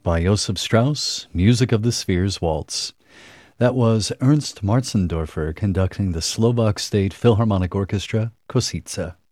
by Joseph Strauss, Music of the Spheres Waltz. That was Ernst Martzendorfer conducting the Slovak State Philharmonic Orchestra, Košice.